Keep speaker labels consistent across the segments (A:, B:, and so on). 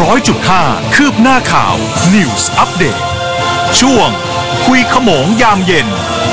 A: 100.5 คืบหน้าข่าว News Update ช่วงคุยขโมงยามเย็น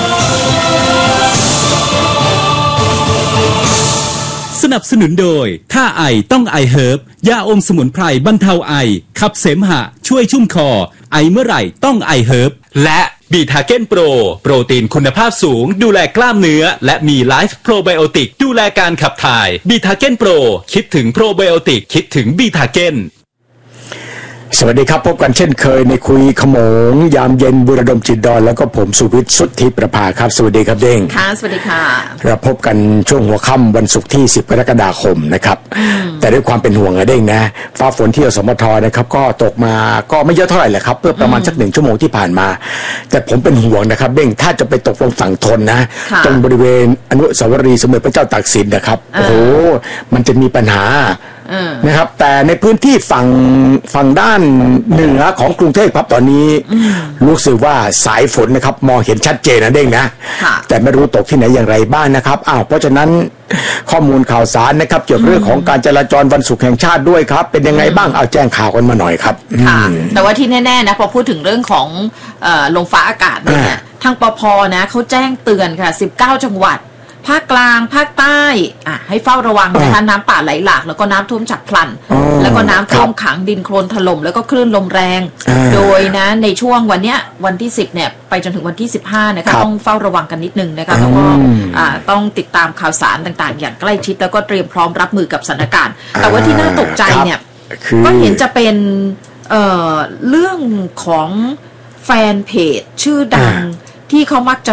B: สนับสนุนโดยถ้าไอต้องไอเฮิร์บยาอมสมุนไพรบรรเทาไอขับเสมหะช่วยชุ่มคอไอเมื่อไหร่ต้องไอเฮิร์บและบีทาเก้นโปรโปรตีนคุณภาพสูงดูแลกล้ามเนื้อและมีไลฟ์โปรไบโอติกดูแลการขับถ่ายบีทาเก้นโปรคิดถึงโปรไบโอติกคิดถึงบีทาเก้น
C: สวัสดีครับพบกันเช่นเคยในคุยขโมงยามเย็นบุรดมจิตดอนแล้วก็ผมสุวิทย์สุทธิประภาครับสวัสดีครับเด้ง
D: ค่ะสวัสดีค่ะ
C: เราพบกันช่วงหัวค่ำวันศุกร์ที่10 กรกฎาคมนะครับแต่ด้วยความเป็นห่วงนะเด้งนะฟ้าฝนที่อสมทนะครับก็ตกมาก็ไม่เยอะเท่าไหร่แหละครับเพื่อประมาณสัก1 ชั่วโมงที่ผ่านมาแต่ผมเป็นห่วงนะครับเด้งถ้าจะไปตกลงฝั่งทนนะตรงบริเวณอนุสาวรีย์สมเด็จพระเจ้าตากสินนะครับโอ้โหมันจะมีปัญหานะครับแต่ในพื้นที่ฝั่งด้านเหนือของกรุงเทพครับตอนนี้รู้สึกว่าสายฝนนะครับมองเห็นชัดเจนนะเด้งนะแต่ไม่รู้ตกที่ไหนอย่างไรบ้างนะครับเพราะฉะนั้นข้อมูลข่าวสารนะครับเกี่ยวกับเรื่องของการจราจรวันศุกร์แห่งชาติด้วยครับเป็นยังไงบ้างเอาแจ้งข่าวกันมาหน่อยครับ
D: ค่ะแต่ว่าที่แน่ๆนะพอพูดถึงเรื่องของลมฟ้าอากาศเนี่ยทางปภนะเขาแจ้งเตือนค่ะ19 จังหวัดภาคกลางภาคใต้ให้เฝ้าระวังนะคะน้ำป่าไหลหลากแล้วก็น้ำท่วมฉับพลันแล้วก็น้ำท่วมขังดินโคลนถล่มแล้วก็คลื่นลมแรงโดยนะในช่วงวันเนี้ยวันที่10เนี่ยไปจนถึงวันที่15นะคะต้องเฝ้าระวังกันนิดนึงนะคะแล้วก็ต้องติดตามข่าวสารต่างๆอย่างใกล้ชิดแล้วก็เตรียมพร้อมรับมือกับสถานการณ์แต่ว่าที่น่าตกใจเนี่ยก็เห็นจะเป็นเรื่องของแฟนเพจชื่อดังที่เขามักจะ